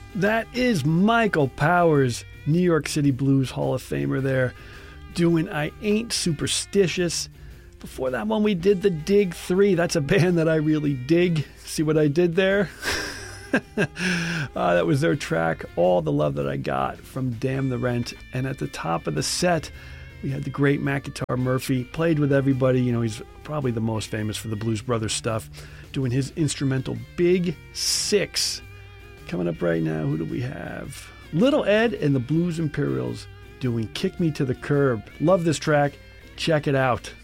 That is Michael Powers, New York City Blues Hall of Famer there, doing I Ain't Superstitious. Before that one, we did the Dig 3. That's a band that I really dig. See what I did there? That was their track, All the Love That I Got, from Damn the Rent. And at the top of the set, we had the great Mac Guitar Murphy, played with everybody. You know, he's probably the most famous for the Blues Brothers stuff, doing his instrumental Big Six. Coming up right now, who do we have? Little Ed and the Blues Imperials doing Kick Me to the Curb. Love this track. Check it out.